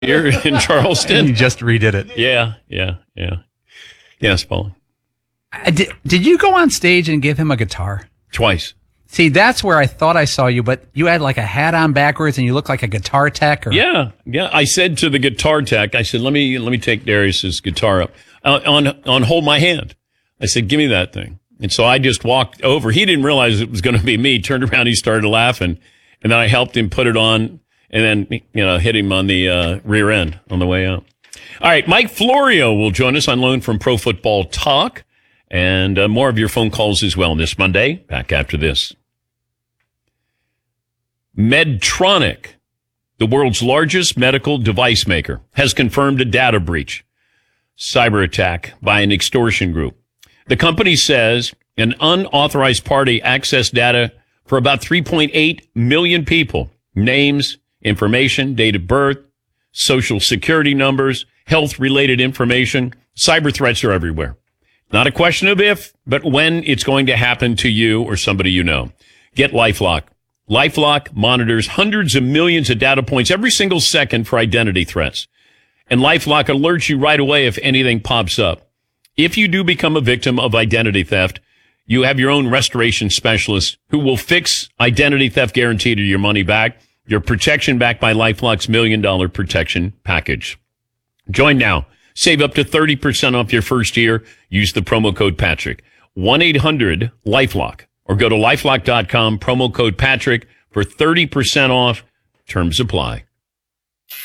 here in Charleston. You just redid it. Yeah. Yes, Paul. Did you go on stage and give him a guitar? Twice. See, that's where I thought I saw you, but you had like a hat on backwards and you look like a guitar tech. Yeah. I said to the guitar tech, I said, let me take Darius's guitar up on Hold My Hand. I said, give me that thing. And so I just walked over. He didn't realize it was going to be me. Turned around, he started laughing, and then I helped him put it on, and then hit him on the rear end on the way out. All right, Mike Florio will join us on loan from Pro Football Talk, and more of your phone calls as well this Monday. Back after this. Medtronic, the world's largest medical device maker, has confirmed a data breach, cyber attack by an extortion group. The company says an unauthorized party accessed data for about 3.8 million people. Names, information, date of birth, social security numbers, health-related information. Cyber threats are everywhere. Not a question of if, but when it's going to happen to you or somebody you know. Get LifeLock. LifeLock monitors hundreds of millions of data points every single second for identity threats. And LifeLock alerts you right away if anything pops up. If you do become a victim of identity theft, you have your own restoration specialist who will fix identity theft guaranteed or your money back, your protection backed by LifeLock's $1 million protection package. Join now. Save up to 30% off your first year. Use the promo code Patrick. 1-800-LifeLock. Or go to LifeLock.com, promo code Patrick for 30% off. Terms apply.